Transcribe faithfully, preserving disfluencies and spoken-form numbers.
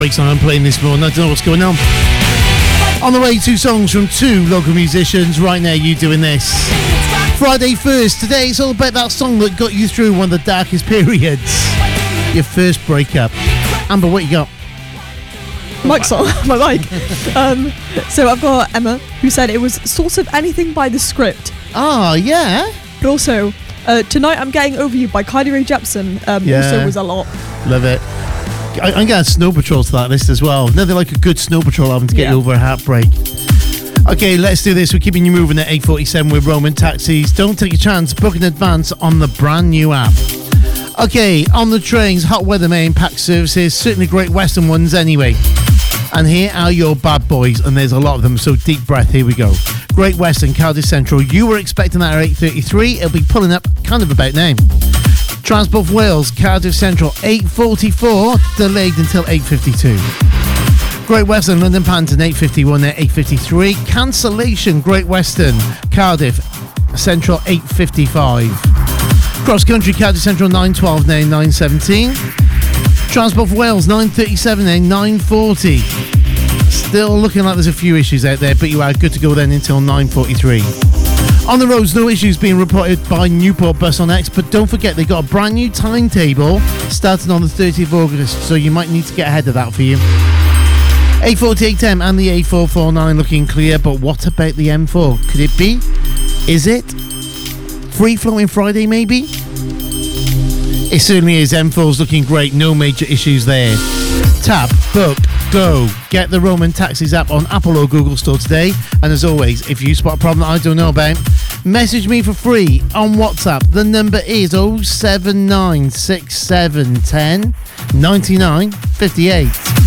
breaks on I'm playing this morning. I don't know what's going on. On the way, two songs from two local musicians. Right now, you doing this. Friday first. Today, it's all about that song that got you through one of the darkest periods. Your first breakup. Amber, what you got? Mike's on my mic. Um, so I've got Emma, who said it was sort of anything by the script. Oh, yeah. But also, uh, Tonight I'm Getting Over You by Kylie Rae Jepsen um, yeah. also was a lot. Love it. I, I'm getting Snow Patrol to that list as well. Nothing like a good Snow Patrol album to get yeah. you over a heartbreak. Okay, let's do this. We're keeping you moving at eight forty-seven with Roman Taxis. Don't take a chance. Book in advance on the brand new app. Okay, on the trains, hot weather main pack services. Certainly Great Western ones anyway. And here are your bad boys, and there's a lot of them, so deep breath, here we go. Great Western, Cardiff Central. You were expecting that at eight thirty-three. It'll be pulling up kind of about now. Transport for Wales, Cardiff Central, eight forty-four, delayed until eight fifty-two. Great Western, London Panton, eight fifty-one there, eight fifty-three. Cancellation, Great Western, Cardiff Central, eight fifty-five. Cross Country, Cardiff Central, nine twelve there, nine seventeen. Transport for Wales, nine thirty-seven there, nine forty. Still looking like there's a few issues out there, but you are good to go then until nine forty-three. On the roads, no issues being reported by Newport Bus on X, but don't forget they got a brand new timetable starting on the thirtieth of August, so you might need to get ahead of that for you. A forty-eight M and the A four forty-nine looking clear, but what about the M four? Could it be? Is it? Free flowing Friday maybe? It certainly is. M four's looking great, no major issues there. Tap, book, go. Get the Roman Taxis app on Apple or Google Store today. And as always, if you spot a problem that I don't know about, message me for free on WhatsApp. The number is oh seven nine six seven one oh nine nine five eight.